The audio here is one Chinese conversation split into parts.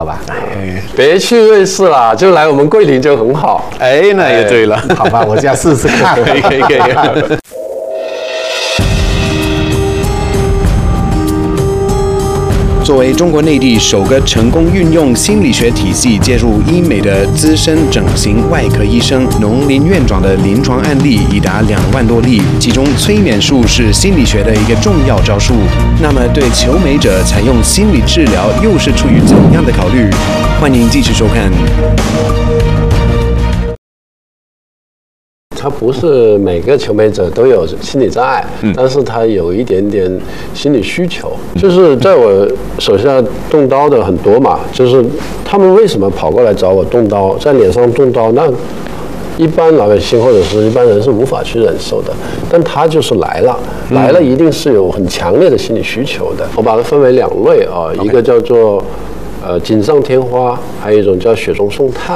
好吧？ 别去瑞士啦，就来我们桂林就很好。 哎，那也对了。 好吧，我这样试试看。 可以。作为中国内地首个成功运用心理学体系介入医美的资深整形外科医生农林院长的临床案例已达2万多例，其中催眠术是心理学的一个重要招数。那么对求美者采用心理治疗又是出于怎样的考虑？欢迎继续收看。 他不是每个求美者都有心理障碍，但是他有一点点心理需求。就是在我手下动刀的很多嘛，就是他们为什么跑过来找我动刀，在脸上动刀，那一般老百姓或者是一般人是无法去忍受的，但他就是来了一定是有很强烈的心理需求的。我把它分为2类啊，一个叫做锦上添花，还有一种叫雪中送炭。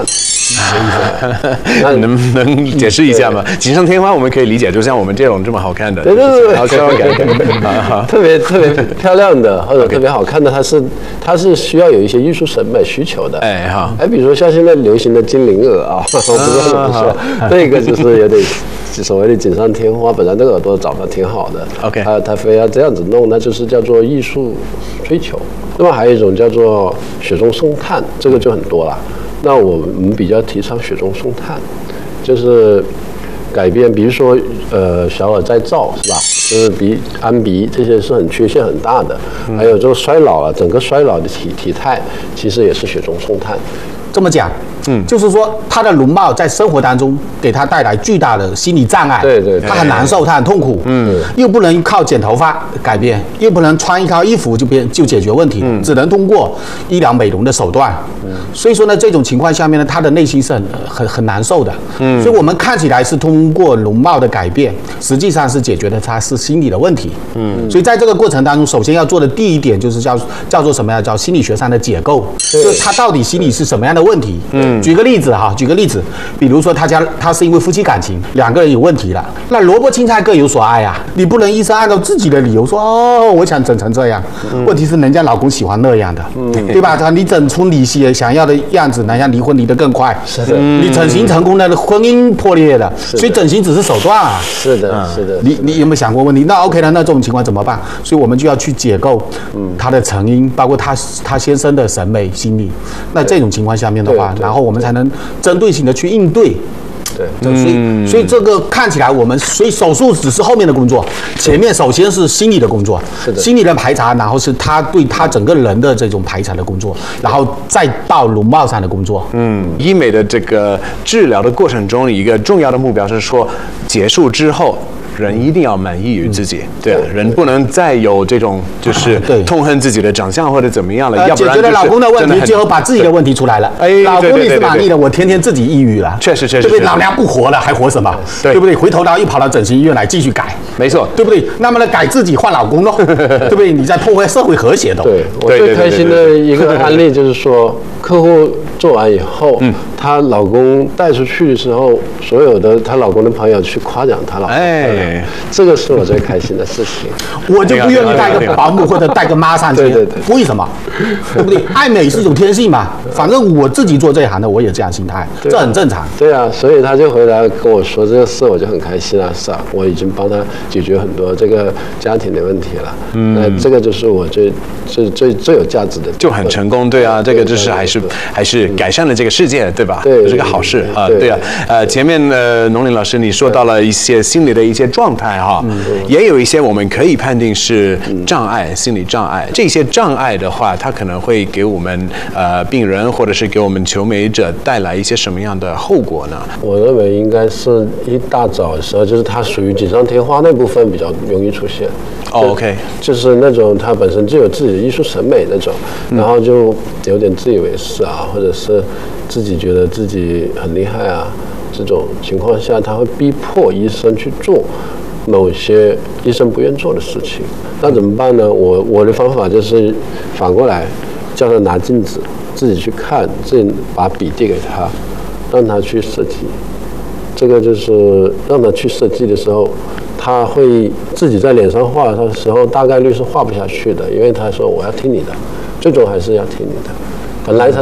能不能解释一下吗？锦上添花我们可以理解，就像我们这种这么好看的， 对，特别漂亮的或者特别好看的，它是需要有一些艺术审美需求的。哎哈，比如说像现在流行的精灵耳啊，我不知道怎么说，那个就是有点所谓的锦上添花，本来这个耳朵长得挺好的 ，OK， 他非要这样子弄，那就是叫做艺术追求。那么还有一种叫做雪中送炭，这个就很多了。那我们比较提倡雪中送炭，就是改变，比如说小耳再造是吧？就是安鼻这些是很缺陷很大的，还有这个衰老了，整个衰老的体态其实也是雪中送炭。 这么讲，就是说他的容貌在生活当中给他带来巨大的心理障碍， 对， 他很难受，他很痛苦，又不能靠剪头发改变，又不能穿一套衣服就解决问题，只能通过医疗美容的手段，所以说呢，这种情况下面呢，他的内心是很难受的，所以我们看起来是通过容貌的改变，实际上是解决的他是心理的问题，所以在这个过程当中，首先要做的第一点就是叫做什么呀？叫心理学上的解构，就是他到底心理是什么样的问题？举个例子，比如说他是因为夫妻感情2个人有问题了，那萝卜青菜各有所爱啊，你不能医生按照自己的理由说我想整成这样，问题是人家老公喜欢那样的，对吧？你整出你想要的样子，人家离婚离得更快， 是的， 你整形成功了，婚姻破裂了，所以整形只是手段啊， 是的。 你有没有想过问题？那 OK 了，那这种情况怎么办？所以我们就要去解构他的成因，包括他先生的审美心理。那这种情况下面的话，然后我们才能针对性的去应对。对，所以这个看起来所以手术只是后面的工作，前面首先是心理的工作，心理的排查，然后是他对他整个人的这种排查的工作，然后再到容貌上的工作。 医美的这个治疗的过程中，一个重要的目标是说，结束之后。人一定要满意于自己，对，人不能再有这种就是痛恨自己的长相或者怎么样了，要不然解决了老公的问题，最后把自己的问题出来了。老公你是满意的，我天天自己抑郁了， 确实， 对不对？老娘不活了，还活什么？对不对？回头又跑到整形医院来继续改， 没错， 对不对？那么呢，改自己换老公咯，对不对？你在破坏社会和谐的。 对，我最开心的一个案例就是说，客户做完以后，她老公带出去的时候，所有的她老公的朋友去夸奖她老公。这个是我最开心的事情， 我就不愿意带个保姆或者带个妈上去。对，为什么？对不对？爱美是一种天性嘛，反正我自己做这一行的，我也这样心态，这很正常。 对啊，所以他就回来跟我说这个事，我就很开心啊，是啊，我已经帮他解决很多这个家庭的问题了。那这个就是我最有价值的， 就很成功。对啊，这个就是还是改善了这个世界，对吧？ 对， 这是个好事啊。对啊，前面农林老师你说到了一些心理的一些状态。也有一些我们可以判定是障碍，心理障碍。这些障碍的话，它可能会给我们病人或者是给我们求美者带来一些什么样的后果呢？ 我认为应该是一大早的时候，就是它属于锦上添花那部分比较容易出现。 OK， 就是那种他本身就有自己的艺术审美那种，然后就有点自以为是啊，或者是自己觉得自己很厉害啊，这种情况下，他会逼迫医生去做某些医生不愿做的事情。那怎么办呢？我的方法就是反过来，叫他拿镜子自己去看，自己把笔递给他，让他去设计。这个就是让他去设计的时候，他会自己在脸上画的时候，大概率是画不下去的，因为他说我要听你的，最终还是要听你的。本来他